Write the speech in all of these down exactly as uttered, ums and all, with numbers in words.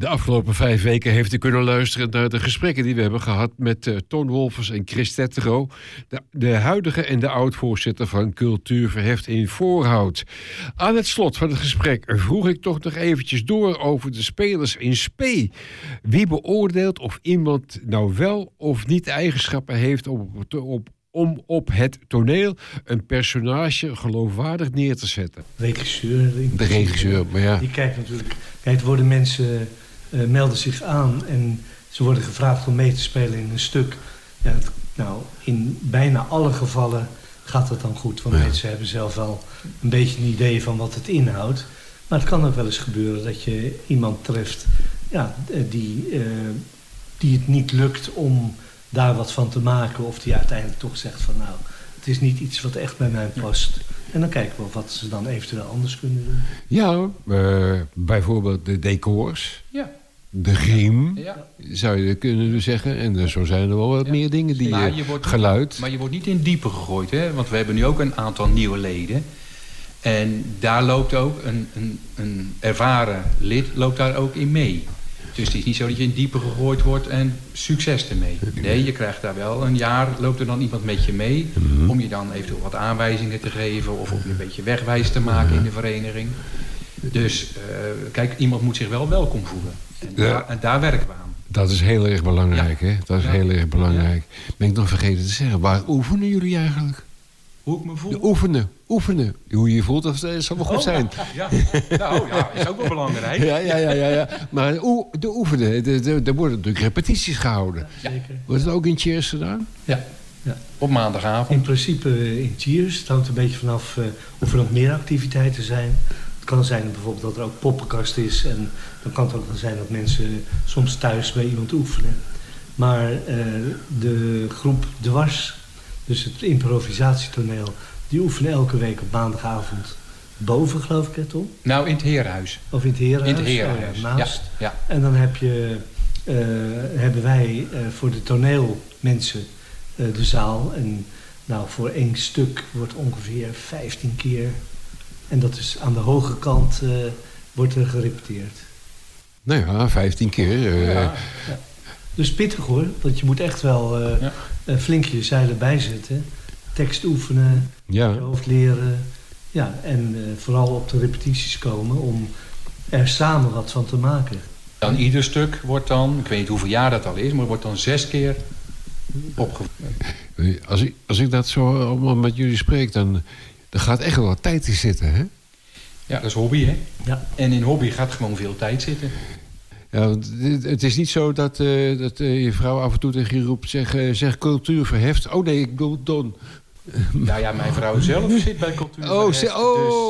De afgelopen vijf weken heeft u kunnen luisteren naar de gesprekken die we hebben gehad met uh, Ton Wolfers en Chris Tettero, de, de huidige en de oud-voorzitter van Cultuurverheft in Voorhout. Aan het slot van het gesprek vroeg ik toch nog eventjes door over de spelers in spe. Wie beoordeelt of iemand nou wel of niet eigenschappen heeft op, op, om op het toneel een personage geloofwaardig neer te zetten? Regisseur. De regisseur, maar ja. Die kijkt natuurlijk. Kijk, er worden mensen uh, melden zich aan en ze worden gevraagd om mee te spelen in een stuk. Ja, het, nou, in bijna alle gevallen gaat het dan goed. Want ja. mensen hebben zelf wel een beetje een idee van wat het inhoudt. Maar het kan ook wel eens gebeuren dat je iemand treft ja, die, uh, die het niet lukt om daar wat van te maken. Of die uiteindelijk toch zegt van nou, het is niet iets wat echt bij mij past. En dan kijken we wat ze dan eventueel anders kunnen doen. Ja, uh, bijvoorbeeld de decors. Ja. De griem, ja. zou je kunnen zeggen. En uh, zo zijn er wel wat ja. meer dingen die maar uh, je wordt geluid. Niet, maar je wordt niet in diepe gegooid, hè? Want we hebben nu ook een aantal nieuwe leden. En daar loopt ook een, een, een ervaren lid loopt daar ook in mee. Dus het is niet zo dat je in diepe gegooid wordt en succes ermee. Nee, je krijgt daar wel een jaar, loopt er dan iemand met je mee. Mm-hmm. Om je dan eventueel wat aanwijzingen te geven. Of om je een beetje wegwijs te maken mm-hmm. in de vereniging. Dus uh, kijk, iemand moet zich wel welkom voelen. En, ja. daar, en daar werken we aan. Dat is heel erg belangrijk, ja. hè? Dat is ja. heel erg belangrijk. Ja. Ben ik nog vergeten te zeggen, waar oefenen jullie eigenlijk? Hoe ik me voel? De oefenen, oefenen. Hoe je je voelt, dat zal wel goed oh, zijn. Ja, nou ja, is ook wel belangrijk. Ja, ja, ja, ja, ja. Maar de oefenen, er worden natuurlijk repetities gehouden. Ja. Wordt het ook in Cheers gedaan? Ja. ja. Op maandagavond? In principe in Cheers. Het hangt een beetje vanaf uh, of er nog meer activiteiten zijn. Het kan zijn bijvoorbeeld dat er ook poppenkast is. En dan kan het ook zijn dat mensen soms thuis bij iemand oefenen. Maar uh, de groep Dwars, dus het improvisatietoneel, die oefenen elke week op maandagavond boven, geloof ik, hè, Tom? Nou, in het Herenhuis. Of in het Herenhuis? In het Herenhuis, oh, ja, naast. Ja, ja. En dan heb je, uh, hebben wij uh, voor de toneelmensen uh, de zaal. En nou, voor één stuk wordt ongeveer vijftien keer. En dat is aan de hoge kant uh, wordt er gerepeteerd. Nou ja, vijftien keer. Uh, ja, ja. Dus pittig hoor, want je moet echt wel uh, ja. uh, flink je zeilen bijzetten. Tekst oefenen, ja. je hoofd leren. Ja, en uh, vooral op de repetities komen om er samen wat van te maken. Dan ieder stuk wordt dan, ik weet niet hoeveel jaar dat al is, maar wordt dan zes keer opgevoerd. Als ik, als ik dat zo allemaal met jullie spreek, dan, dan gaat echt wel wat tijd in zitten, hè? Ja, dat is hobby, hè? Ja. En in hobby gaat gewoon veel tijd zitten. Ja, want het is niet zo dat, uh, dat uh, je vrouw af en toe tegen je roept, zeg, uh, zeg Cultuurverheft. Oh nee, ik bedoel Don. Nou ja, mijn vrouw zelf zit bij Cultuurverheft. Oh, ze,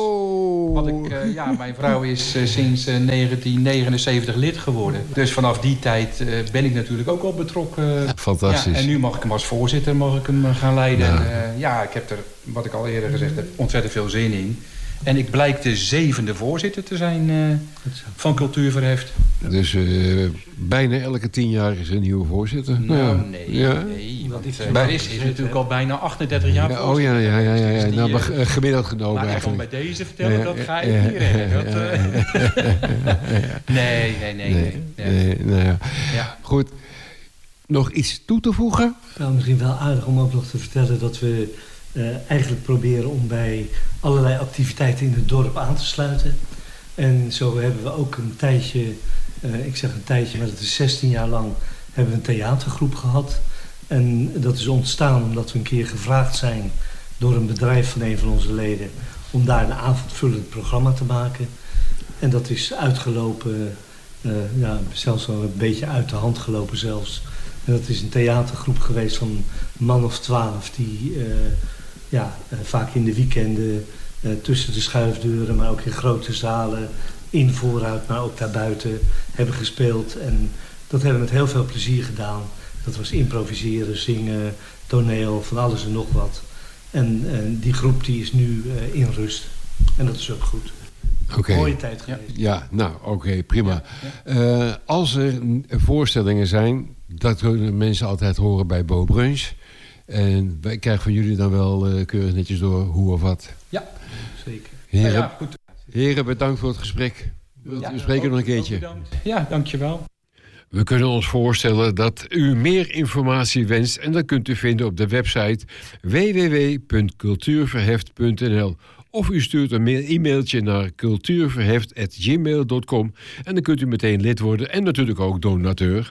oh. Dus wat ik, uh, ja, mijn vrouw is uh, sinds uh, negentien negenenzeventig lid geworden. Dus vanaf die tijd uh, ben ik natuurlijk ook al betrokken. Ja, fantastisch. Ja, en nu mag ik hem als voorzitter mag ik hem gaan leiden. Ja. Uh, ja, ik heb er, wat ik al eerder gezegd heb, ontzettend veel zin in. En ik blijk de zevende voorzitter te zijn uh, van Cultuurverheft. Dus uh, bijna elke tien jaar is een nieuwe voorzitter. Nou, ja. nee. Ja. nee want uh, Bij is, is natuurlijk al bijna achtendertig jaar ja, Oh ja, ja, ja. ja, ja. Dus nou, die, maar uh, gemiddeld genomen maar eigenlijk. Maar bij deze vertellen, ja, dat ga ja, ik niet redden. Dat, ja, uh... ja, ja. nee, nee, nee. nee, nee. nee nou ja. Ja. Goed. Nog iets toe te voegen? Nou, misschien wel aardig om ook nog te vertellen dat we uh, eigenlijk proberen om bij allerlei activiteiten in het dorp aan te sluiten. En zo hebben we ook een tijdje, uh, ik zeg een tijdje, maar dat is zestien jaar lang, hebben we een theatergroep gehad. En dat is ontstaan omdat we een keer gevraagd zijn door een bedrijf van een van onze leden om daar een avondvullend programma te maken. En dat is uitgelopen, uh, ja, zelfs wel een beetje uit de hand gelopen zelfs. En dat is een theatergroep geweest van een man of twaalf die uh, ja, uh, vaak in de weekenden uh, tussen de schuifdeuren, maar ook in grote zalen, in Voorhout, maar ook daarbuiten hebben gespeeld. En dat hebben we met heel veel plezier gedaan. Dat was improviseren, zingen, toneel, van alles en nog wat. En, en die groep die is nu uh, in rust. En dat is ook goed. Okay. Mooie tijd geweest. Ja, ja nou, oké, okay, prima. Ja, ja. Uh, als er voorstellingen zijn, dat kunnen mensen altijd horen bij Bo Brunch. En wij krijgen van jullie dan wel uh, keurig netjes door hoe of wat. Ja, zeker. Heren, ja, ja, goed. Heren, bedankt voor het gesprek. We Ja, spreken nog een ook- keertje. ook bedankt. Ja, dankjewel. We kunnen ons voorstellen dat u meer informatie wenst en dat kunt u vinden op de website w w w punt cultuurverheft punt n l of u stuurt een mail- e-mailtje naar cultuurverheft apenstaartje gmail punt com en dan kunt u meteen lid worden en natuurlijk ook donateur.